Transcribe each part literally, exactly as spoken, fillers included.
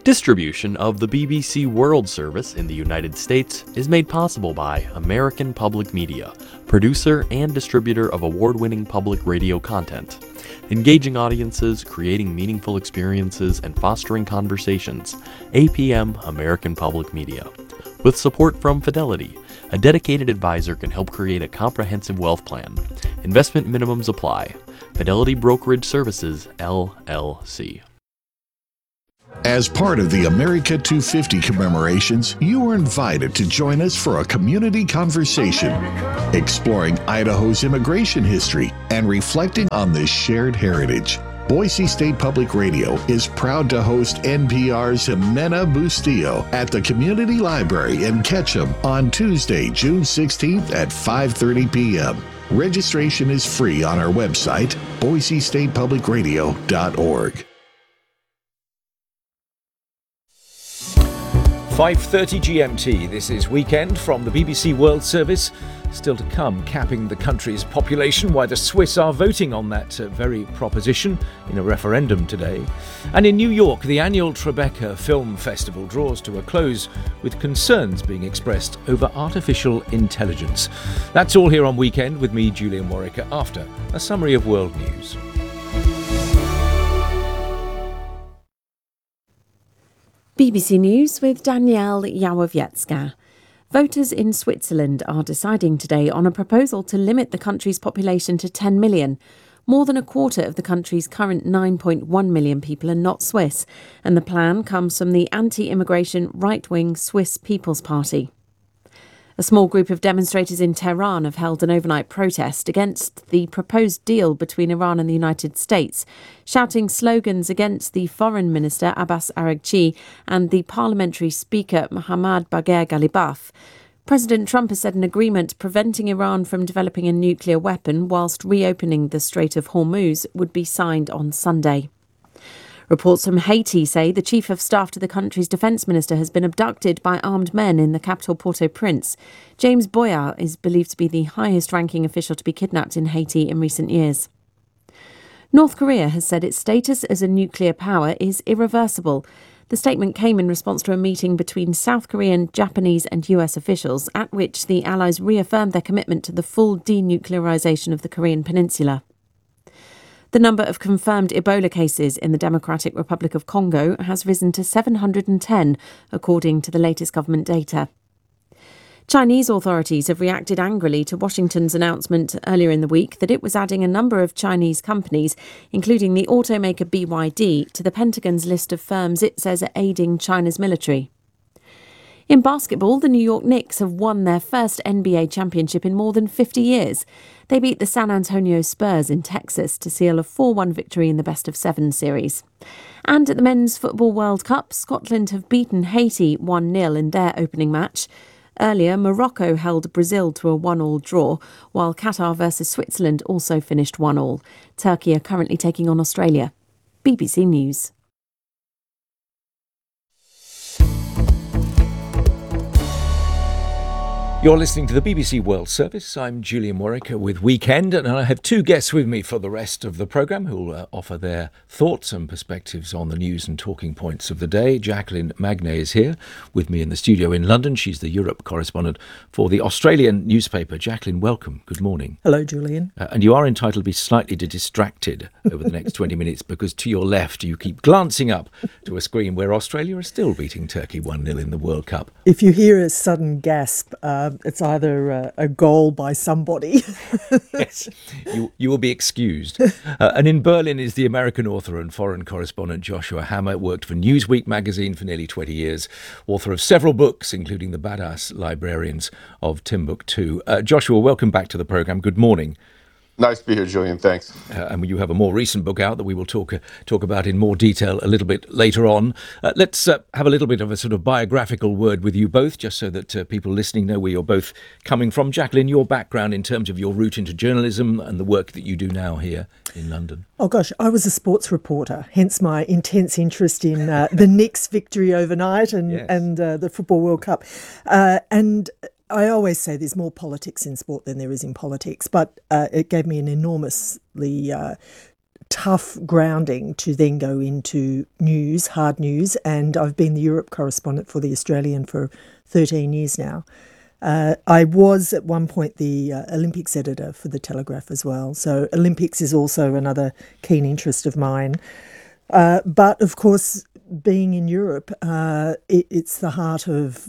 Distribution of the B B C World Service in the United States is made possible by American Public Media, producer and distributor of award-winning public radio content. Engaging audiences, creating meaningful experiences, and fostering conversations. A P M American Public Media. With support from Fidelity, a dedicated advisor can help create a comprehensive wealth plan. Investment minimums apply. Fidelity Brokerage Services, L L C. As part of the America two fifty commemorations, you are invited to join us for a community conversation, exploring Idaho's immigration history and reflecting on this shared heritage. Boise State Public Radio is proud to host N P R's Jimena Bustillo at the Community Library in Ketchum on Tuesday, June sixteenth at five thirty p.m. Registration is free on our website, boise state public radio dot org. five thirty G M T, this is Weekend from the B B C World Service. Still to come, capping the country's population, why the Swiss are voting on that uh, very proposition in a referendum today. And in New York, the annual Tribeca Film Festival draws to a close with concerns being expressed over artificial intelligence. That's all here on Weekend with me, Julian Warwick, after a summary of world news. B B C News with Danielle Jałowiecka. Voters in Switzerland are deciding today on a proposal to limit the country's population to ten million. More than a quarter of the country's current nine point one million people are not Swiss, and the plan comes from the anti-immigration right-wing Swiss People's Party. A small group of demonstrators in Tehran have held an overnight protest against the proposed deal between Iran and the United States, shouting slogans against the Foreign Minister Abbas Araghchi and the Parliamentary Speaker Mohammad Bagher Ghalibaf. President Trump has said an agreement preventing Iran from developing a nuclear weapon whilst reopening the Strait of Hormuz would be signed on Sunday. Reports from Haiti say the chief of staff to the country's defence minister has been abducted by armed men in the capital Port-au-Prince. James Boyar is believed to be the highest-ranking official to be kidnapped in Haiti in recent years. North Korea has said its status as a nuclear power is irreversible. The statement came in response to a meeting between South Korean, Japanese and U S officials, at which the allies reaffirmed their commitment to the full denuclearization of the Korean peninsula. The number of confirmed Ebola cases in the Democratic Republic of Congo has risen to seven hundred ten, according to the latest government data. Chinese authorities have reacted angrily to Washington's announcement earlier in the week that it was adding a number of Chinese companies, including the automaker B Y D, to the Pentagon's list of firms it says are aiding China's military. In basketball, the New York Knicks have won their first N B A championship in more than fifty years. They beat the San Antonio Spurs in Texas to seal a four one victory in the best-of-seven series. And at the Men's Football World Cup, Scotland have beaten Haiti one nil in their opening match. Earlier, Morocco held Brazil to a one all draw, while Qatar versus Switzerland also finished one all. Turkey are currently taking on Australia. B B C News. You're listening to the B B C World Service. I'm Julian Warwick with Weekend, and I have two guests with me for the rest of the programme who will uh, offer their thoughts and perspectives on the news and talking points of the day. Jacqueline Magnay is here with me in the studio in London. She's the Europe correspondent for the Australian newspaper. Jacqueline, welcome. Good morning. Hello, Julian. Uh, and you are entitled to be slightly distracted over the next twenty minutes because to your left you keep glancing up to a screen where Australia is still beating Turkey one nil in the World Cup. If you hear a sudden gasp, uh, it's either a, a goal by somebody. Yes, you, you will be excused. Uh, and in Berlin is the American author and foreign correspondent Joshua Hammer, worked for Newsweek magazine for nearly twenty years, author of several books, including The Badass Librarians of Timbuktu. Uh, Joshua, welcome back to the programme. Good morning. Nice to be here, Julian. Thanks. Uh, and you have a more recent book out that we will talk uh, talk about in more detail a little bit later on. Uh, let's uh, have a little bit of a sort of biographical word with you both, just so that uh, people listening know where you're both coming from. Jacqueline, your background in terms of your route into journalism and the work that you do now here in London. Oh, gosh, I was a sports reporter, hence my intense interest in uh, the Knicks' victory overnight and, yes. and uh, the Football World Cup. Uh, and I always say there's more politics in sport than there is in politics, but uh, it gave me an enormously uh, tough grounding to then go into news, hard news, and I've been the Europe correspondent for The Australian for thirteen years now. Uh, I was at one point the uh, Olympics editor for The Telegraph as well, so Olympics is also another keen interest of mine. Uh, but of course, being in Europe, uh, it, it's the heart of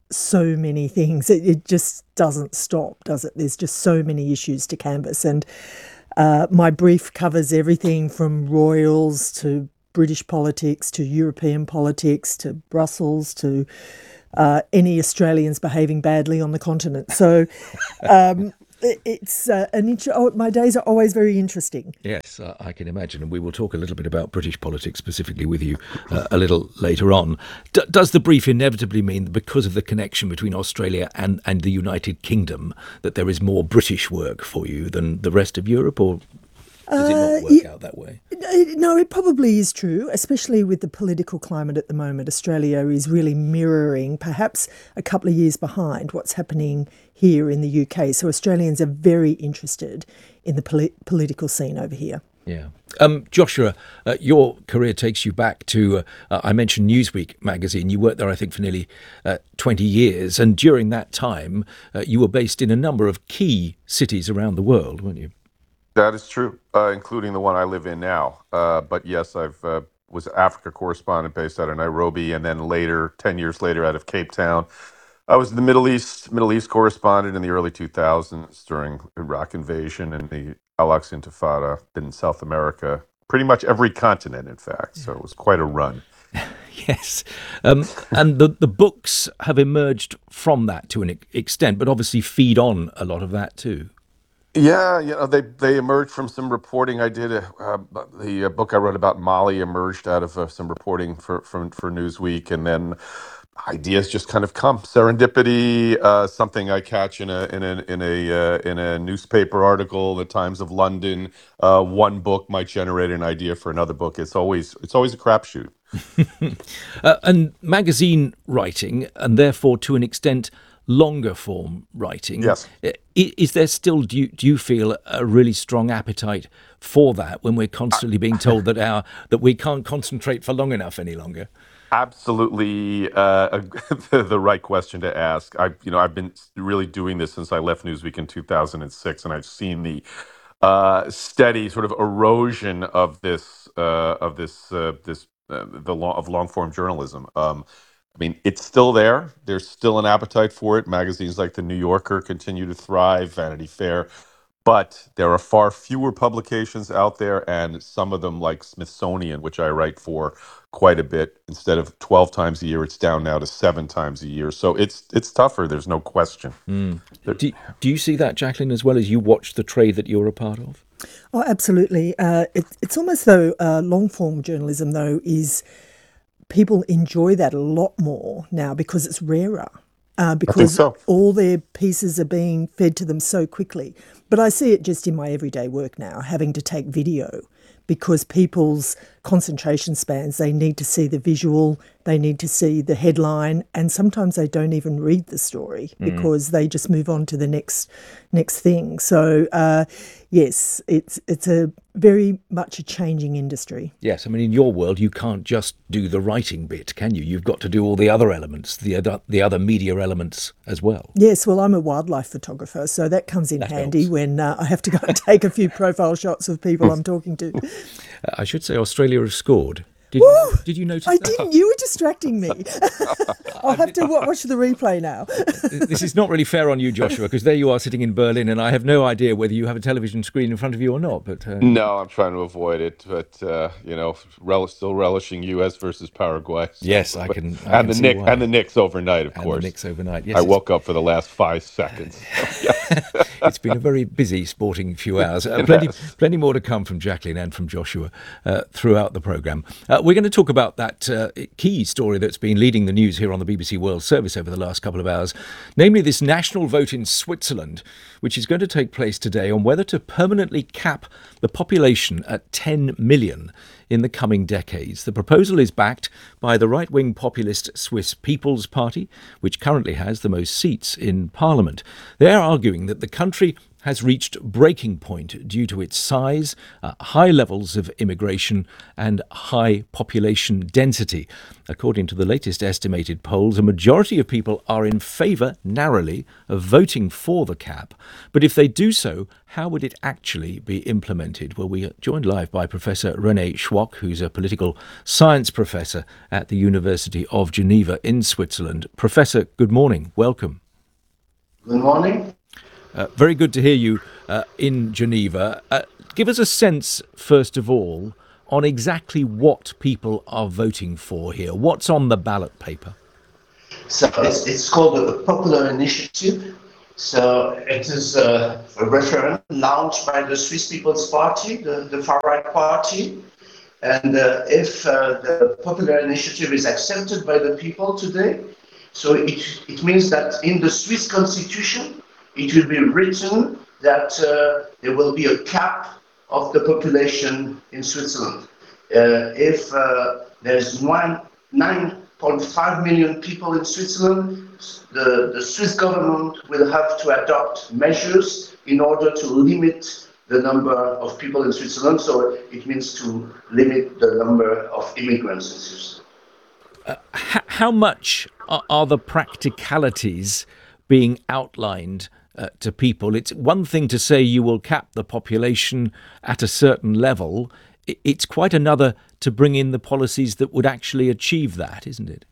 so many things. It, it just doesn't stop, does it? There's just so many issues to canvass, and uh, my brief covers everything from royals to British politics to European politics to Brussels to uh, any Australians behaving badly on the continent. So um, it, it's uh, an int- oh, my days are always very interesting. Yes, uh, I can imagine, and we will talk a little bit about British politics specifically with you uh, a little later on. D- does the brief inevitably mean that because of the connection between Australia and, and the United Kingdom that there is more British work for you than the rest of Europe, or does it not work uh, yeah, out that way? No, it probably is true, especially with the political climate at the moment. Australia is really mirroring, perhaps a couple of years behind, what's happening here in the U K. So Australians are very interested in the poli- political scene over here. Yeah. Um, Joshua, uh, your career takes you back to, uh, I mentioned Newsweek magazine. You worked there, I think, for nearly uh, twenty years. And during that time, uh, you were based in a number of key cities around the world, weren't you? That is true, uh, including the one I live in now. Uh, but yes, I've uh, was Africa correspondent based out of Nairobi, and then later, ten years later, out of Cape Town. I was the Middle East Middle East correspondent in the early two thousands during the Iraq invasion and the Al-Aqsa Intifada in South America, pretty much every continent, in fact. So it was quite a run. Yes. Um, and the, the books have emerged from that to an extent, but obviously feed on a lot of that too. Yeah, you know, they they emerged from some reporting I did. Uh, the uh, book I wrote about Mali emerged out of uh, some reporting for, for for Newsweek, and then ideas just kind of come. Serendipity, uh, something I catch in a in a in a uh, in a newspaper article, the Times of London. Uh, one book might generate an idea for another book. It's always it's always a crapshoot. uh, and magazine writing, and therefore to an extent, longer form writing. Yes. Is there still, do you, do you feel a really strong appetite for that when we're constantly being told that our that we can't concentrate for long enough any longer? Absolutely, uh, the, the right question to ask. I, you know, I've been really doing this since I left Newsweek in two thousand six, and I've seen the uh, steady sort of erosion of this uh, of this uh, this uh, the law of long form journalism. Um, I mean, it's still there. There's still an appetite for it. Magazines like The New Yorker continue to thrive, Vanity Fair. But there are far fewer publications out there, and some of them, like Smithsonian, which I write for quite a bit, instead of twelve times a year, it's down now to seven times a year. So it's it's tougher, there's no question. Mm. Do, do you see that, Jacqueline, as well as you watch the trade that you're a part of? Oh, absolutely. Uh, it, it's almost though uh, long-form journalism, though, is... people enjoy that a lot more now because it's rarer, uh, because so. all their pieces are being fed to them so quickly. But I see it just in my everyday work now, having to take video, because people's concentration spans, they need to see the visual, they need to see the headline, and sometimes they don't even read the story mm. because they just move on to the next next thing. So uh, yes, it's it's a very much a changing industry. Yes, I mean, in your world, you can't just do the writing bit, can you? You've got to do all the other elements, the other, the other media elements as well. Yes, well, I'm a wildlife photographer, so that comes in that handy helps. when uh, I have to go and take a few profile shots of people I'm talking to. I should say Australia have scored. Did, did you notice I that? didn't. You were distracting me. I'll have to watch the replay now. This is not really fair on you, Joshua, because there you are sitting in Berlin, and I have no idea whether you have a television screen in front of you or not. But uh... no, I'm trying to avoid it. But uh, you know, rel- still relishing U S versus Paraguay. So. Yes, I can. I and can the Knicks why. and the Knicks overnight, of and course. The Knicks overnight. Yes, I woke up for the last five seconds. It's been a very busy sporting few hours. Uh, plenty, plenty more to come from Jacqueline and from Joshua uh, throughout the programme. Uh, we're going to talk about that uh, key story that's been leading the news here on the B B C World Service over the last couple of hours, namely this national vote in Switzerland, which is going to take place today on whether to permanently cap the population at ten million in the coming decades. The proposal is backed by the right-wing populist Swiss People's Party, which currently has the most seats in Parliament. They're arguing that the country has reached breaking point due to its size, uh, high levels of immigration, and high population density. According to the latest estimated polls, a majority of people are in favour, narrowly, of voting for the cap. But if they do so, how would it actually be implemented? Well, we are joined live by Professor René Schwock, who's a political science professor at the University of Geneva in Switzerland. Professor, good morning. Welcome. Good morning. Uh, very good to hear you uh, in Geneva. Uh, give us a sense, first of all, on exactly what people are voting for here. What's on the ballot paper? So it's, it's called a popular initiative. So it is a, a referendum launched by the Swiss People's Party, the, the far-right party. And uh, if uh, the popular initiative is accepted by the people today, so it, it means that in the Swiss constitution, it will be written that uh, there will be a cap of the population in Switzerland. Uh, if uh, there's one, nine point five million people in Switzerland, the, the Swiss government will have to adopt measures in order to limit the number of people in Switzerland. So it means to limit the number of immigrants in Switzerland. Uh, h- how much are, are the practicalities being outlined Uh, to people? It's one thing to say you will cap the population at a certain level. It's quite another to bring in the policies that would actually achieve that, isn't it?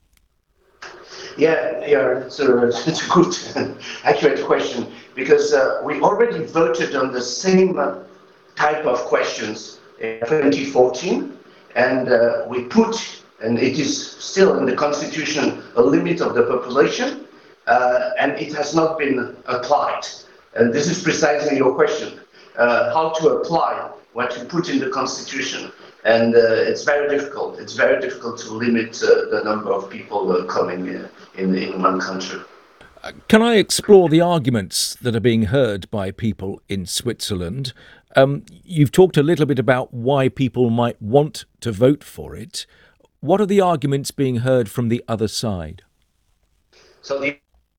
Yeah, yeah, it's a, it's a good, accurate question, because uh, we already voted on the same uh, type of questions in twenty fourteen, and uh, we put, and it is still in the constitution, a limit of the population. Uh, and it has not been applied. And this is precisely your question, uh, how to apply what you put in the Constitution. And uh, it's very difficult. It's very difficult to limit uh, the number of people uh, coming in, in, in one country. Uh, can I explore the arguments that are being heard by people in Switzerland? Um, you've talked a little bit about why people might want to vote for it. What are the arguments being heard from the other side? So the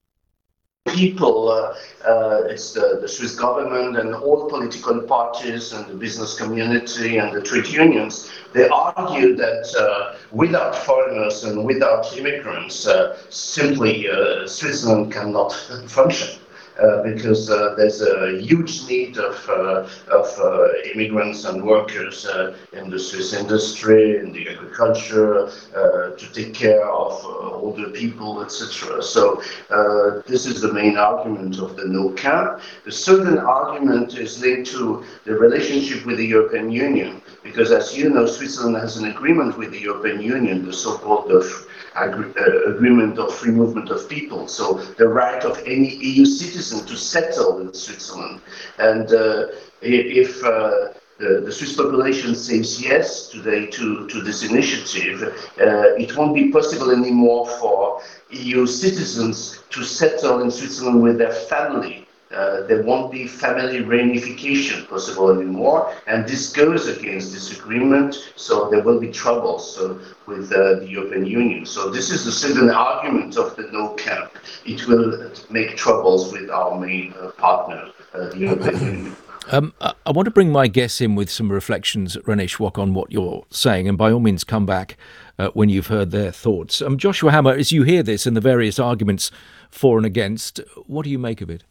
people, uh, uh, it's the, the Swiss government and all political parties and the business community and the trade unions, they argue that uh, without foreigners and without immigrants, uh, simply uh, Switzerland cannot function. Uh, because uh, there's a huge need of, uh, of uh, immigrants and workers uh, in the Swiss industry, in the agriculture, uh, to take care of uh, older people, et cetera. So uh, this is the main argument of the no cap. The second argument is linked to the relationship with the European Union, because as you know, Switzerland has an agreement with the European Union, the so-called uh, Agri- uh, agreement of free movement of people, so the right of any E U citizen to settle in Switzerland. And uh, if uh, the, the Swiss population says yes today to, to this initiative, uh, it won't be possible anymore for E U citizens to settle in Switzerland with their family. Uh, there won't be family reunification possible anymore, and this goes against this agreement, so there will be troubles uh, with uh, the European Union. So this is the second argument of the no cap. It will make troubles with our main uh, partner, uh, the European Union. Um, I want to bring my guests in with some reflections, René Schwock, on what you're saying, and by all means come back uh, when you've heard their thoughts. Um, Joshua Hammer, as you hear this and the various arguments for and against, what do you make of it?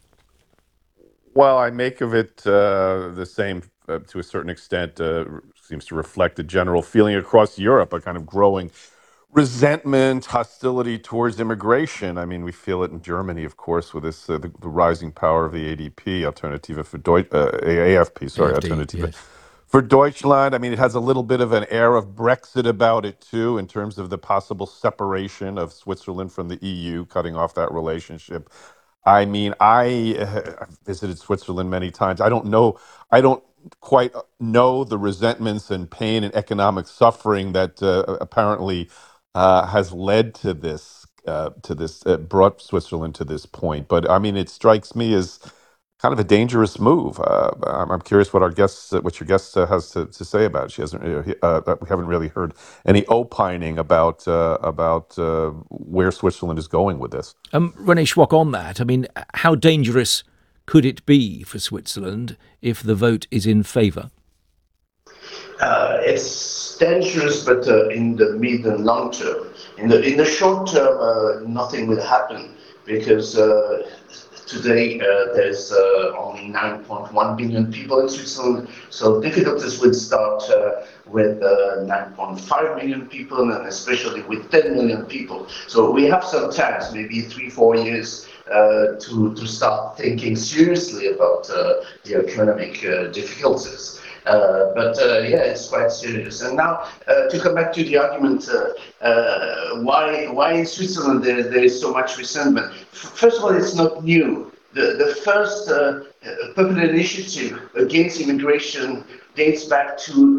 Well, I make of it uh, the same uh, to a certain extent, uh, seems to reflect the general feeling across Europe, a kind of growing resentment, hostility towards immigration. I mean, we feel it in Germany, of course, with this uh, the, the rising power of the A D P, Alternative for Deutsch, uh, A F P, sorry, A F D, Alternative yes. for Deutschland. I mean, it has a little bit of an air of Brexit about it, too, in terms of the possible separation of Switzerland from the E U, cutting off that relationship. I mean, I uh, visited Switzerland many times. I don't know, I don't quite know the resentments and pain and economic suffering that uh, apparently uh, has led to this, uh, to this, uh, brought Switzerland to this point. But I mean, it strikes me as kind of a dangerous move. Uh, I'm, I'm curious what our guest, uh, what your guest uh, has to, to say about it. She hasn't, uh, he- uh, that we haven't really heard any opining about uh, about uh, where Switzerland is going with this. Um, René Schwock, on that, I mean, how dangerous could it be for Switzerland if the vote is in favour? Uh, it's dangerous, but uh, in the mid and long term. In the in the short term, uh, nothing will happen because uh, today uh, there's uh, only nine point one billion people in Switzerland, so difficulties will start uh, with uh, nine point five million people, and especially with ten million people. So we have some time, maybe three, four years, uh, to to start thinking seriously about uh, the economic uh, difficulties. Uh, but uh, yeah, it's quite serious. And now uh, to come back to the argument, uh, uh, why why in Switzerland there, there is so much resentment? F- first of all, it's not new. The the first uh, popular initiative against immigration dates back to